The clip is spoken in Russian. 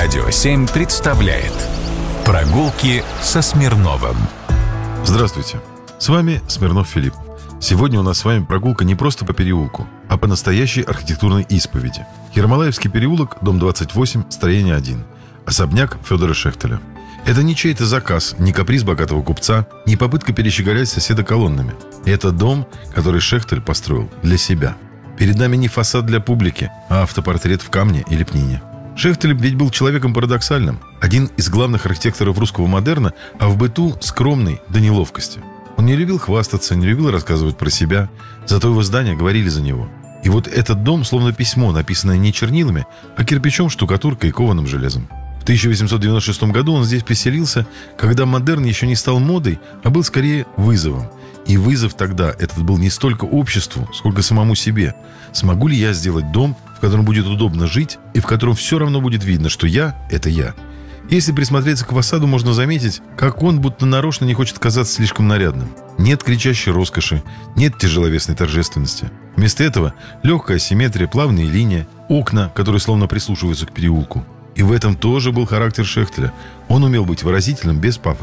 Радио 7 представляет «Прогулки со Смирновым». Здравствуйте, с вами Смирнов Филипп. Сегодня у нас с вами прогулка не просто по переулку, а по настоящей архитектурной исповеди. Ермолаевский переулок, дом 28, строение 1. Особняк Федора Шехтеля. Это не чей-то заказ, не каприз богатого купца, не попытка перещеголять соседа колоннами. Это дом, который Шехтель построил для себя. Перед нами не фасад для публики, а автопортрет в камне и лепнине. Шехтель ведь был человеком парадоксальным. Один из главных архитекторов русского модерна, а в быту скромный до неловкости. Он не любил хвастаться, не любил рассказывать про себя, зато его здания говорили за него. И вот этот дом словно письмо, написанное не чернилами, а кирпичом, штукатуркой и кованым железом. В 1896 году он здесь поселился, когда модерн еще не стал модой, а был скорее вызовом. И вызов тогда этот был не столько обществу, сколько самому себе. Смогу ли я сделать дом, в котором будет удобно жить и в котором все равно будет видно, что я – это я? Если присмотреться к фасаду, можно заметить, как он будто нарочно не хочет казаться слишком нарядным. Нет кричащей роскоши, нет тяжеловесной торжественности. Вместо этого легкая симметрия, плавные линии, окна, которые словно прислушиваются к переулку. И в этом тоже был характер Шехтеля. Он умел быть выразительным без пафоса.